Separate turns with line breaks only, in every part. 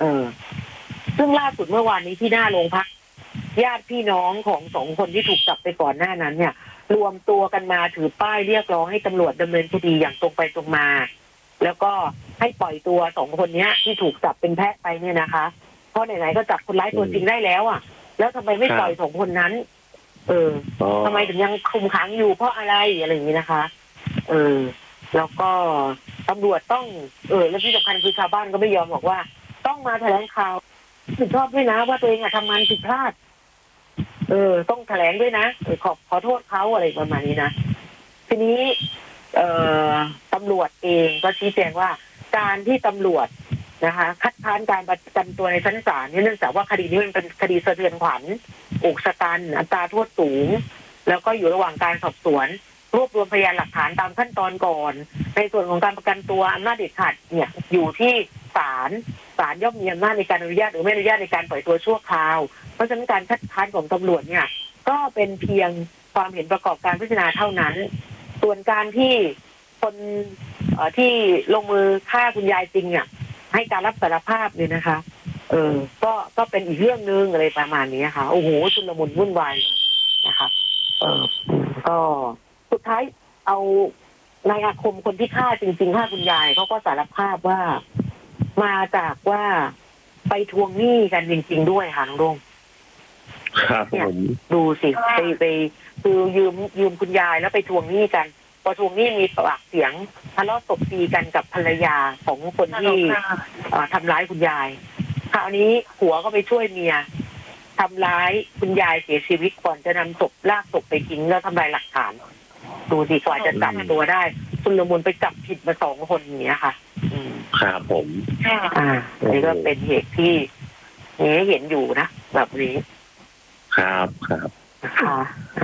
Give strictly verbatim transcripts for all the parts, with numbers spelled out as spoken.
เออซึ่งล่าสุดเมื่อวานนี้ที่หน้าโรงพักญาติพี่น้องของสองคนที่ถูกจับไปก่อนหน้านั้นเนี่ยรวมตัวกันมาถือป้ายเรียกร้องให้ตำรวจดำเนินคดีอย่างตรงไปตรงมาแล้วก็ให้ปล่อยตัวสองคนนี้ที่ถูกจับเป็นแพะไปเนี่ยนะคะเพราะไหนๆก็จับคนร้ายตัวจริงได้แล้วอ่ะแล้วทำไมไม่ปล่อยสองคนนั้นเออทำไมถึงยังคุมขังอยู่เพราะอะไรอะไรอย่างนี้นะคะเออแล้วก็ตำรวจต้องเออและที่สำคัญคือชาวบ้านก็ไม่ยอมบอกว่าต้องมาแถลงข่าวผิดชอบด้วยนะว่าตัวเองอะทำงานผิดพลาดเออต้องแถลงด้วยนะเออขอขอโทษเขาอะไรประมาณนี้นะทีนี้เอ่อตำรวจเองก็ชี้แจงว่าการที่ตำรวจนะคะคัดค้านการประกันตัวในชั้นศาลเนื่องจากว่าคดีนี้มันเป็นคดีสะเทือนขวัญอุกชะกันอัตราโทษสูงแล้วก็อยู่ระหว่างการสอบสวนรวบรวมพยานหลักฐานตามขั้นตอนก่อนในส่วนของการประกันตัวอำนาจเด็ดขาดเนี่ยอยู่ที่ศาลศาลย่อมมีอำนาจในการอนุญาตหรือไม่อนุญาตในการปล่อยตัวชั่วคราวเพราะฉะนั้นการคัดค้านของตำรวจเนี่ยก็เป็นเพียงความเห็นประกอบการพิจารณาเท่านั้นส่วนการที่คนที่ลงมือฆ่าคุณยายจริงเนี่ยให้การรับสารภาพเนี่ยนะคะเออก็ก็เป็นอีกเรื่องนึงอะไรประมาณนี้ค่ะโอ้โหชุลมุนวุ่นวายเลยนะคะเออก็สุดท้ายเอานายอาคมคนที่ฆ่าจริงๆฆ่าคุณยายเขาก็สารภาพว่ามาจากว่าไปทวงหนี้กันจริงๆด้วยค่ะน้องดง
ครับผม
ดูสิไปไปคือยืมยืมคุณยายแล้วไปทวงหนี้กันพอทวงหนี้มีปากเสียงทะเลาะตบตีกันกับภรรยาของคนที่ทำร้ายคุณยายคราวนี้ผัวก็ไปช่วยเมียทำร้ายคุณยายเสียชีวิตก่อนจะนำศพลากศพไปทิ้งแล้วทำลายหลักฐานดูสิกว่าจะจับตัวได้คุณละมุนไปจับผิดมาสองคนอย่างเนี้ยค่ะ
ครับผม
อ่านี่ก็เป็นเหตุที่นี้เห็นอยู่นะแบบนี้
ครับครับ
ค่ะ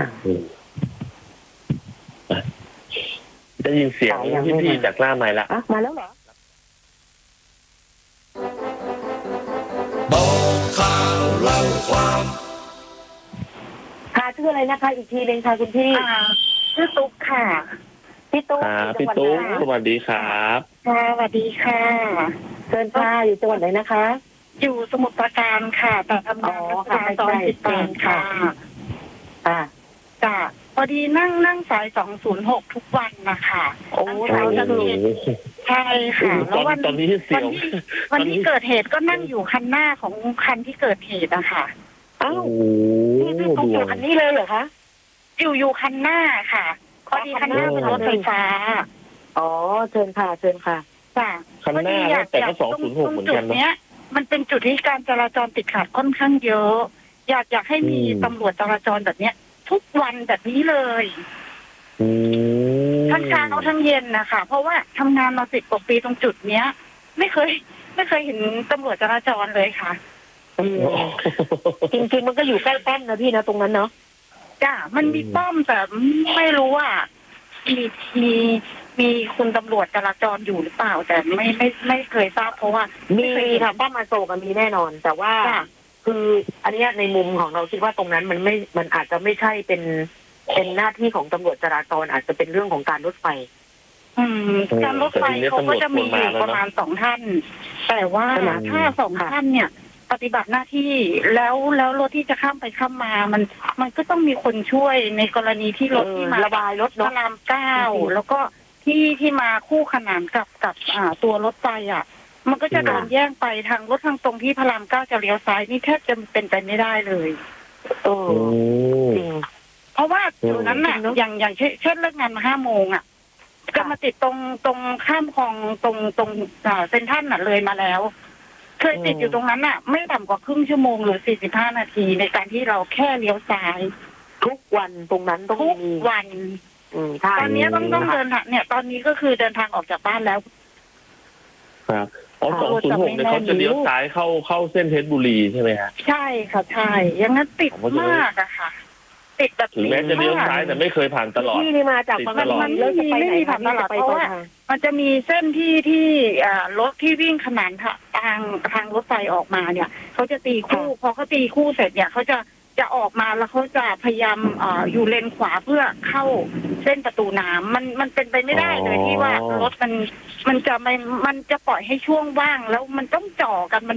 ได้ยินเสียงพี่พี่จากล่าไม้ละ
มาแล้วเหรอ
บอกข่าวเล่าความ
ค่ะชื่ออะไรนะคะอีกทีนึงค่ะคุณพี่
ชื่อตุ๊กค่ะ
พี่ตุ๊ก
พี่ตุ๊กสวัสดีครับ
ค่ะสวัสดีค่ะ
เชิญค่ะอยู่จังหวัดไหนนะคะ
อยู่สมุทรปราการค่ะแต่ทำงานเป็นตอนติดตามค่ะ
ค่ะ
จ้ะพอดีนั่งนั่งสายสองศูนย์หกทุกวันนะคะ
โอ้
สายจังเกตใช่ค่ะแล้ววัน
ตอนนี้เสียว
วันที่เกิดเหตุก็นั่งอยู่คันหน้าของคันที่เกิดเหตุนะคะ
อ้าวพี่พี่ตุ๊กอยู่คันนี้เลยเหรอคะ
อยู่อยู่คันหน้าค่ะพอดีคันหน้าเป็นรถไฟฟ้า
อ๋อเชิญค่ะเชิญค่ะ
จ้ะ
คันหน้าแต่ก็สองศูนย์หกเหมือนกัน
เนี้ยมันเป็นจุดที่การจราจรติดขัดค่อนข้างเยอะอยากอยากให้มีตำรวจจราจรแบบเนี้ยทุกวันแบบนี้เลยทั้งเช้าทั้งเย็นนะคะเพราะว่าทำงานมาสิบกว่าปีตรงจุดเนี้ยไม่เคยไม่เคยเห็นตำรวจจราจรเลยค่ะ
จริงๆมันก็อยู่ใกล้ป้อมนะพี่นะตรงนั้นเนาะ
จ้ะมันมีป้อมแต่ไม่รู้ว่ามีมีมีคุณตำรวจจราจรอยู่หรือเปล่าแต่ไม่ไม่ไม่เคยทราบเพราะว่า
มีค่ะป้อมอโศกมีแน่นอนแต่ว่าคืออันนี้ในมุมของเราคิดว่าตรงนั้นมันไม่มันอาจจะไม่ใช่เป็นเป็นหน้าที่ของตำรวจจราจรอาจจะเป็นเรื่องของการรถไฟ
อืมการรถไฟเขาก็จะมีอยู่ประมาณสองท่านแต่ว่าถ้าสองท่านเนี่ยปฏิบัติหน้าที่แล้วแล้วรถที่จะข้ามไปข้ามมามันมันก็ต้องมีคนช่วยในกรณีที่รถที่มา
ระบายรถ
พระรามเก้าแล้วก็ที่ที่มาคู่ขนานกับกับอ่าตัวรถไฟอ่ะมันก็จะโดนแย่งไปทางรถทางตรงที่พระรามเก้าจะเลี้ยวซ้ายนี่แทบจะเป็นไปไม่ได้เลย
โอ้จริง
เพราะว่าอยู่นั้นน่ะอย่างอย่างเช่นเลิกงานมาห้าโมงอ่ะจะมาติดตรงตรงข้ามคลองตรงตรงอ่าเซ็นทรัลน่ะเลยมาแล้วเคยติดอยู่ตรงนั้นน่ะไม่ต่ำกว่าครึ่งชั่วโมงหรือสี่สิบห้านาทีในการที่เราแค่เลี้ยวซ้าย
ทุกวันตรงนั้นต้องมี
วันตอนนี้ต้องต้องเดินทางเนี่ยตอนนี้ก็คือเดินทางออกจากบ้านแล้ว
ครับอ๋อสองศูนย์หกเนี่ยเขาจะเลี้ยวซ้ายเข้าเข้าเส้นเพชรบุรีใช่ไหมฮะ
ใช่ค่ะใช่ยังงั้นติดมากอะค่ะติดแบบ
ถึงแม้จะเลี้ยวซ้ายแต่ไม่เคยผ่านตลอด
ที่นี่มาจาก
มันมันไม่มีไม่มีผ่านตลอดเพราะว่ามันจะมีเส้นที่ที่อ่ารถที่วิ่งขนานทางทางรถไฟออกมาเนี่ยเขาจะตีคู่พอเขาตีคู่เสร็จเนี่ยเขาจะจะออกมาแล้วเขาจะพยายามอ่าอยู่เลนขวาเพื่อเข้าเส้นประตูน้ำมันมันเป็นไปไม่ได้เลยที่ว่ารถมันมันจะไม่มันจะปล่อยให้ช่วงว่างแล้วมันต้องจ่อกันมัน